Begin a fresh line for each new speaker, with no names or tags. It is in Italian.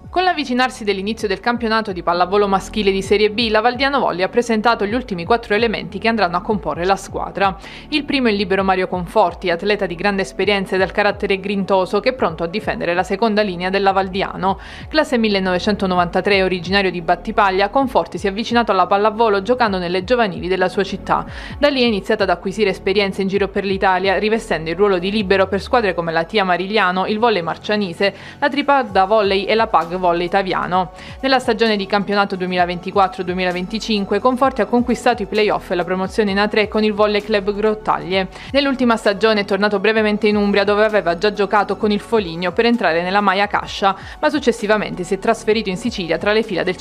Con l'avvicinarsi dell'inizio del campionato di pallavolo maschile di Serie B, la Valdiano Volley ha presentato gli ultimi 4 elementi che andranno a comporre la squadra. Il primo è il libero Mario Conforti, atleta di grande esperienza e dal carattere grintoso che è pronto a difendere la seconda linea della Valdiano. Classe 1993, originario di Battipaglia, Conforti si è avvicinato alla pallavolo giocando nelle giovanili della sua città. Da lì è iniziato ad acquisire esperienze in giro per l'Italia, rivestendo il ruolo di libero per squadre come la Tia Marigliano, il Volley Marcianise, la Tripada Volley e la Pag Volley Taviano. Nella stagione di campionato 2024-2025 Conforti ha conquistato i play-off e la promozione in A3 con il Volley Club Grottaglie. Nell'ultima stagione è tornato brevemente in Umbria dove aveva già giocato con il Foligno per entrare nella Maia Cascia, ma successivamente si è trasferito in Sicilia tra le fila del